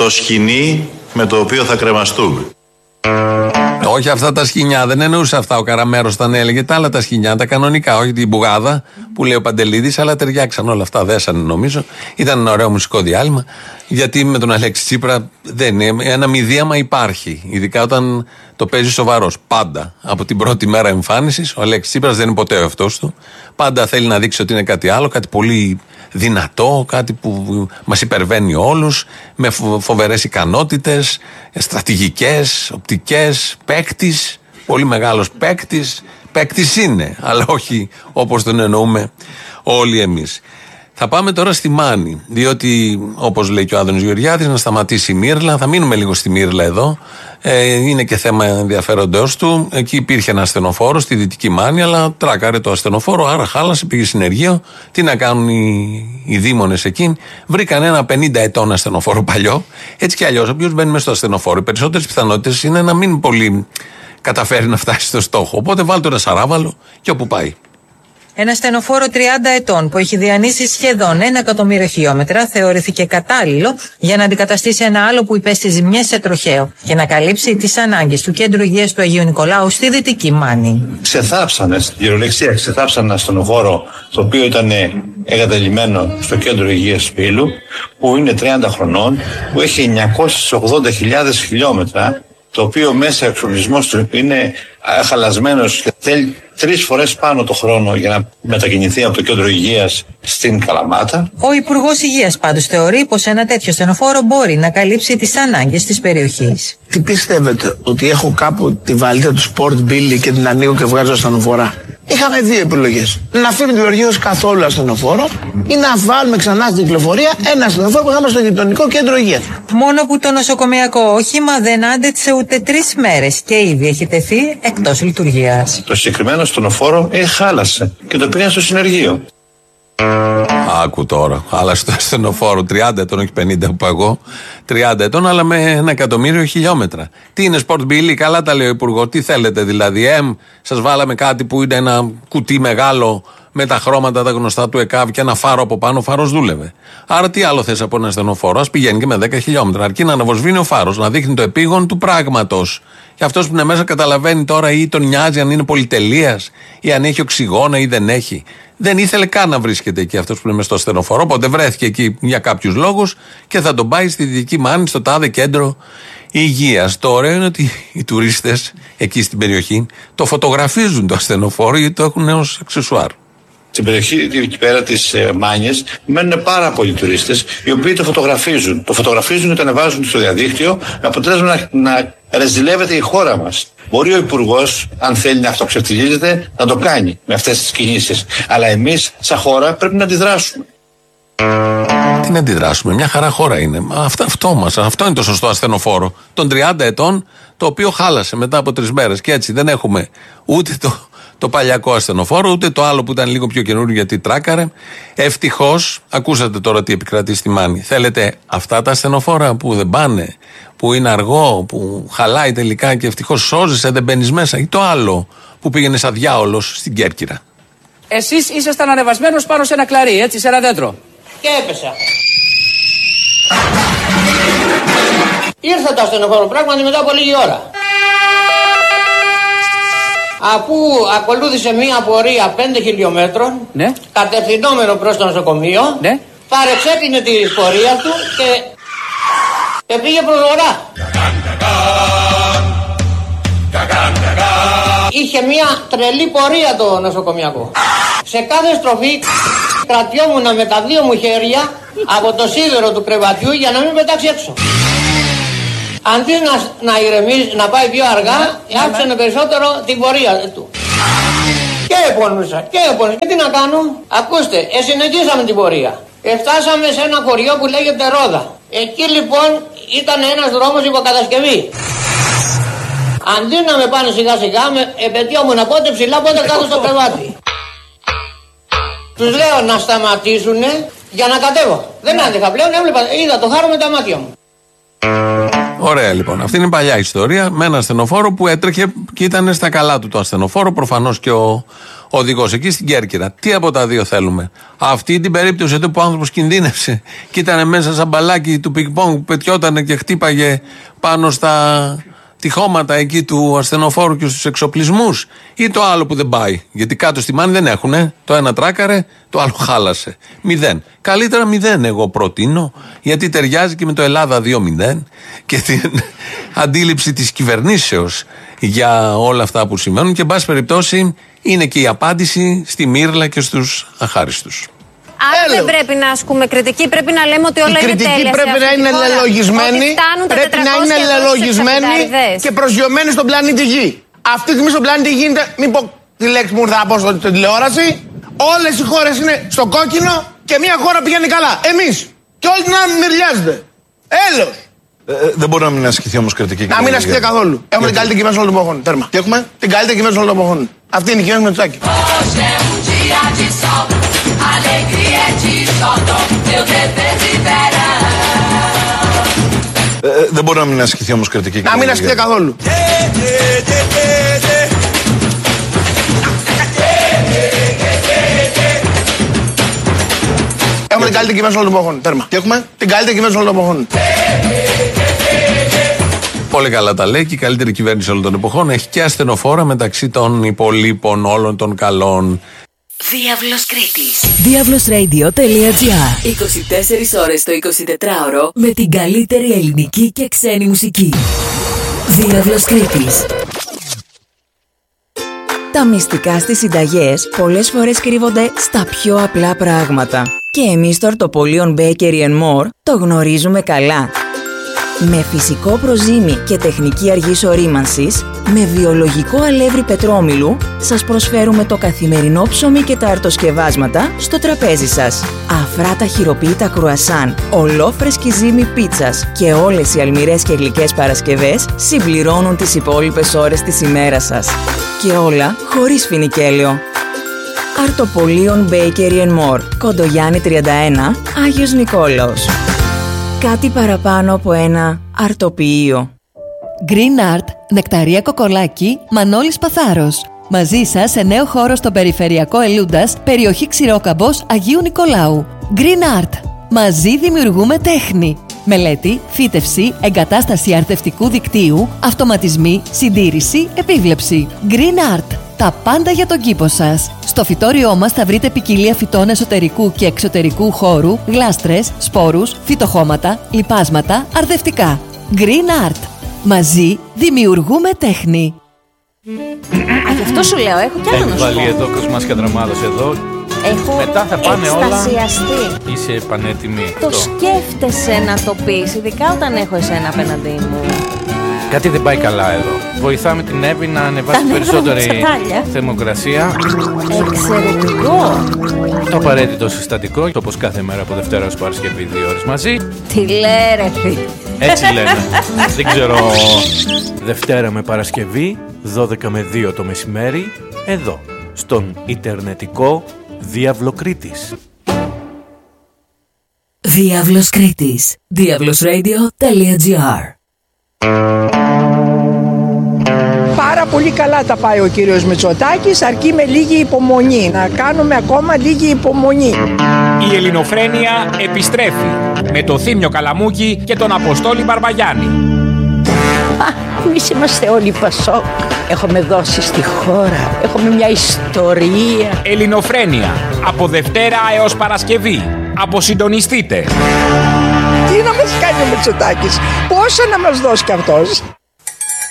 το σκοινί με το οποίο θα κρεμαστούμε. Όχι αυτά τα σκοινιά, δεν εννοούσε αυτά ο Καραμέρος όταν έλεγε τα άλλα τα σκοινιά, τα κανονικά, όχι την μπουγάδα που λέει ο Παντελίδης, αλλά ταιριάξαν όλα αυτά, δέσανε νομίζω. Ήταν ένα ωραίο μουσικό διάλειμμα, γιατί με τον Αλέξη Τσίπρα δεν είναι, ένα μηδίαμα υπάρχει, ειδικά όταν το παίζει σοβαρός. Πάντα, από την πρώτη μέρα εμφάνισης, ο Αλέξης Τσίπρας δεν είναι ποτέ ο εαυτός του. Πάντα θέλει να δείξει ότι είναι κάτι άλλο, κάτι πολύ δυνατό, κάτι που μας υπερβαίνει όλους, με φοβερές ικανότητες, στρατηγικές, οπτικές, παίκτης, πολύ μεγάλος παίκτης. Παίκτης είναι, αλλά όχι όπως τον εννοούμε όλοι εμείς. Θα πάμε τώρα στη Μάνη, διότι όπως λέει και ο Άδωνης Γεωργιάδης, να σταματήσει η μύρλα. Θα μείνουμε λίγο στη μύρλα εδώ. Είναι και θέμα ενδιαφέροντος του. Εκεί υπήρχε ένα ασθενοφόρο στη Δυτική Μάνη, αλλά τράκαρε το ασθενοφόρο, άρα χάλασε, πήγε συνεργείο. Τι να κάνουν οι δήμονες εκεί? Βρήκαν ένα 50 ετών ασθενοφόρο παλιό. Έτσι κι αλλιώς, όποιος μπαίνει μέσα στο ασθενοφόρο, οι περισσότερες πιθανότητες είναι να μην πολύ καταφέρει να φτάσει στο στόχο. Οπότε βάλτε ένα σαράβαλο και όπου πάει. Ένα στενοφόρο 30 ετών που έχει διανύσει σχεδόν 1 εκατομμύριο χιλιόμετρα θεωρήθηκε κατάλληλο για να αντικαταστήσει ένα άλλο που υπέστη ζημιές σε τροχαίο και να καλύψει τις ανάγκες του Κέντρου Υγείας του Αγίου Νικολάου στη Δυτική Μάνη. Ξεθάψανε, στην κυριολεξία, ξεθάψανε ένα στενοφόρο το οποίο ήταν εγκαταλειμμένο στο Κέντρο Υγείας Πύλου, που είναι 30 χρονών, που έχει 980.000 χιλιόμετρα, το οποίο μέσα εξοπλισμός του είναι χαλασμένος και θέλει 3 φορές πάνω το χρόνο για να μετακινηθεί από το Κέντρο Υγείας στην Καλαμάτα. Ο Υπουργός Υγείας πάντως θεωρεί πως ένα τέτοιο στενοφόρο μπορεί να καλύψει τις ανάγκες της περιοχής. Τι πιστεύετε, ότι έχω κάπου τη βαλίτσα του Sport Billy και την ανοίγω και βγάζω ασθενοφορά? Είχαμε 2 επιλογές. Να φύγουμε την λεωργία καθόλου ασθενοφόρο ή να βάλουμε ξανά στην κυκλοφορία ένα ασθενοφόρο που είχαμε στο γειτονικό Κέντρο Υγείας. Μόνο που το νοσοκομειακό όχημα δεν άντεξε ούτε 3 μέρες και ήδη έχει τεθεί εκτός λειτουργίας. Το συγκεκριμένο στενοφόρο χάλασε και το πήγαν στο συνεργείο. Άκου τώρα, αλλά στο ασθενοφόρο 30 ετών, όχι 50 που παγώ, 30 ετών, αλλά με 1 εκατομμύριο χιλιόμετρα. Τι είναι Sport Billy? Καλά τα λέει ο Υπουργός. Τι θέλετε δηλαδή? Σας βάλαμε κάτι που είναι ένα κουτί μεγάλο με τα χρώματα τα γνωστά του ΕΚΑΒ και ένα φάρο από πάνω, ο φάρος δούλευε. Άρα τι άλλο θες από ένα ασθενοφόρο? Ας πηγαίνει και με 10 χιλιόμετρα. Αρκεί να αναβοσβήνει ο φάρος, να δείχνει το επίγον του πράγματος. Και αυτός που είναι μέσα καταλαβαίνει τώρα ή τον νοιάζει αν είναι πολυτελείας ή αν έχει οξυγόνα ή δεν έχει. Δεν ήθελε καν να βρίσκεται εκεί αυτός που είναι μες στο ασθενοφόρο, οπότε βρέθηκε εκεί για κάποιους λόγους και θα τον πάει στη Δυτική Μάνη, στο τάδε Κέντρο Υγείας. Το ωραίο είναι ότι οι τουρίστες εκεί στην περιοχή το φωτογραφίζουν το ασθενοφόρο γιατί το έχουν ως αξεσουάρ. Στην περιοχή εκεί πέρα της Μάνιας μένουν πάρα πολλοί τουρίστες οι οποίοι το φωτογραφίζουν. Το φωτογραφίζουν και το ανεβάζουν στο διαδίκτυο με αποτέλεσμα να ρεζιλεύεται η χώρα μας. Μπορεί ο Υπουργός, αν θέλει να αυτοξευτιλίζεται, να το κάνει με αυτές τις κινήσεις. Αλλά εμείς, σαν χώρα, πρέπει να αντιδράσουμε. Τι να αντιδράσουμε, μια χαρά χώρα είναι. Αυτό είναι το σωστό ασθενοφόρο των 30 ετών, το οποίο χάλασε μετά από 3 μέρες. Και έτσι δεν έχουμε ούτε το παλιακό ασθενοφόρο, ούτε το άλλο που ήταν λίγο πιο καινούριο γιατί τράκαρε. Ευτυχώς, ακούσατε τώρα τι επικρατεί στη Μάνη. Θέλετε αυτά τα ασθενοφόρα που δεν πάνε, που είναι αργό, που χαλάει τελικά και ευτυχώς σώζεσαι, δεν μπαίνεις μέσα, ή το άλλο που πήγαινε σαν διάολος στην Κέρκυρα? Εσείς ήσασταν ανεβασμένος πάνω σε ένα κλαρί, έτσι, σε ένα δέντρο. Και έπεσα. Ήρθε το ασθενοφόρο πράγματι μετά από λίγη ώρα. Αφού ακολούθησε μία πορεία 5 χιλιόμετρων, ναι, κατευθυνόμενο προς το νοσοκομείο, ναι, παρεξέκλεινε τη πορεία του και πήγε προς βορρά. Είχε μία τρελή πορεία το νοσοκομιακό. Σε κάθε στροφή κρατιόμουν με τα 2 μου χέρια από το σίδερο του κρεβατιού για να μην πετάξει έξω. Αντί να ηρεμήσει, να πάει πιο αργά, άφησανε περισσότερο την πορεία του. Και επώνυσα, και τι να κάνω? Ακούστε, συνεχίσαμε την πορεία. Φτάσαμε σε ένα χωριό που λέγεται Ρόδα. Εκεί λοιπόν ήταν ένας δρόμος υποκατασκευή. Αντί να με πάνε σιγά σιγά, επαιτειόμουν πότε ψηλά, πότε κάτω στο κρεβάτι. Τους λέω να σταματήσουνε για να κατέβω. Δεν άντεχα πλέον, είδα το χάρο με τα μάτια μου. Ωραία λοιπόν. Αυτή είναι η παλιά ιστορία με ένα ασθενοφόρο που έτρεχε και ήταν στα καλά του το ασθενοφόρο. Προφανώς και ο οδηγός εκεί στην Κέρκυρα. Τι από τα δύο θέλουμε? Αυτή την περίπτωση εδώ που ο άνθρωπος κινδύνευσε και ήταν μέσα σαν μπαλάκι του πινκ-πονγκ που πετιότανε και χτύπαγε πάνω στα τυχώματα εκεί του ασθενοφόρου και στους εξοπλισμούς, ή το άλλο που δεν πάει? Γιατί κάτω στη Μάνη δεν έχουνε. Το ένα τράκαρε, το άλλο χάλασε. 0. Καλύτερα 0 εγώ προτείνω, γιατί ταιριάζει και με το Ελλάδα 2-0 και την αντίληψη της κυβερνήσεως για όλα αυτά που συμβαίνουν, και εν πάση περιπτώσει είναι και η απάντηση στη μύρλα και στους αχάριστους. Άρα δεν πρέπει να ασκούμε κριτική, πρέπει να λέμε ότι όλα είναι τέλεια. Η κριτική πρέπει να είναι λελογισμένη, πρέπει να είναι λελογισμένη και προσγειωμένη στον πλανήτη Γη. Αυτή τη στιγμή στον πλανήτη Γη γίνεται, μην πω τη λέξη μου, θα πω στην τηλεόραση, όλες οι χώρες είναι στο κόκκινο και μια χώρα πηγαίνει καλά. Εμείς. Και όλοι την άλλη μυρλιάζεται. Έλος. Δεν μπορεί να μην ασκηθεί όμως κριτική. Να μην ασκηθεί καθόλου. Έχουμε την καλύτερη κυβέρνηση όλων των εποχών. Τέρμα. Και έχουμε την καλύτερη κυβέρνηση όλων των εποχών. Αυτή είναι η κυβέρνηση με Μητσοτάκη. Δεν μπορεί να μην ασκηθεί όμως κριτική. Να μην ασκηθεί καθόλου. Έχουμε την καλύτερη κυβέρνηση όλων των εποχών. Τέρμα. Και έχουμε την καλύτερη κυβέρνηση όλων των εποχών. Πολύ καλά τα λέει, και η καλύτερη κυβέρνηση όλων των εποχών έχει και ασθενοφόρα μεταξύ των υπολείπων όλων των καλών. Διάβλος Κρήτης. Diablosradio.gr 24 ώρες το 24ωρο με την καλύτερη ελληνική και ξένη μουσική. Διάβλος Κρήτης. Τα μυστικά στις συνταγές πολλές φορές κρύβονται στα πιο απλά πράγματα. Και εμείς στο Αρτοπολίον Bakery & More το γνωρίζουμε καλά. Με φυσικό προζύμι και τεχνική αργής ορίμανσης, με βιολογικό αλεύρι πετρόμηλου, σας προσφέρουμε το καθημερινό ψωμί και τα αρτοσκευάσματα στο τραπέζι σας. Αφράτα χειροποίητα κρουασάν, ολόφρεσκη ζύμη πίτσας και όλες οι αλμυρές και γλυκές παρασκευές συμπληρώνουν τις υπόλοιπες ώρες της ημέρας σας. Και όλα χωρίς φινικέλαιο. Αρτοπολίον Bakery & More, Κοντογιάννη 31, Άγιος Νικόλαος. Κάτι παραπάνω από ένα αρτοποιείο. Green Art, νεκταρία κοκολάκι, Μανώλης Παθάρος. Μαζί σας σε νέο χώρο στο περιφερειακό Ελούντας, περιοχή Ξηρόκαμπος, Αγίου Νικολάου. Green Art. Μαζί δημιουργούμε τέχνη. Μελέτη, φύτευση, εγκατάσταση αρθευτικού δικτύου, αυτοματισμοί, συντήρηση, επίβλεψη. Green Art. Τα πάντα για τον κήπο σας. Στο φυτόριό μας θα βρείτε ποικιλία φυτών εσωτερικού και εξωτερικού χώρου, γλάστρες, σπόρους, φυτοχώματα, λιπάσματα, αρδευτικά. Green Art. Μαζί δημιουργούμε τέχνη. Γι' αυτό σου λέω, έχω κι άλλο να σου πω. Έχει βάλει εδώ Κοσμάς και Δραμάδος εδώ. Έχω μετά θα πάνε εκστασιαστεί. Όλα. Είσαι πανέτοιμη. Το σκέφτεσαι να το πεις, ειδικά όταν έχω εσένα απέναντί μου. Κάτι δεν πάει καλά εδώ. Βοηθάμε την Εύη να ανεβάσει περισσότερη θερμοκρασία. Εξαιρετικό. Το απαραίτητο συστατικό, όπως κάθε μέρα από Δευτέρα ως Παρασκευή 2 ώρες μαζί. Τι λέει ρε φίλε. Έτσι λένε. Δεν ξέρω. Δευτέρα με Παρασκευή, 12 με 2 το μεσημέρι, εδώ, στον ιντερνετικό Διάβλο Κρήτης. Διάβλος Κρήτης. Diablosradio.gr. Πάρα πολύ καλά τα πάει ο κύριος Μητσοτάκης, αρκεί με λίγη υπομονή. Να κάνουμε ακόμα λίγη υπομονή. Η ελληνοφρένεια επιστρέφει με το Θήμιο Καλαμούκη και τον Αποστόλη Μπαρμπαγιάννη. Εμείς είμαστε όλοι Πασόκ. Έχουμε δώσει στη χώρα. Έχουμε μια ιστορία. Ελληνοφρένεια από Δευτέρα έως Παρασκευή. Αποσυντονιστείτε. Τι να μας κάνει ο Μητσοτάκης, πόσα να μας δώσει κι αυτός.